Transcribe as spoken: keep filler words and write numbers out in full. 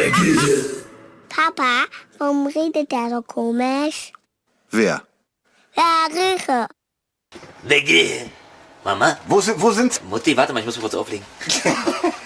Papa, warum redet der so komisch? Wer? Herr Rieche. Wegge. Mama? Wo sind, wo sind? Mutti, warte mal, ich muss mich kurz auflegen.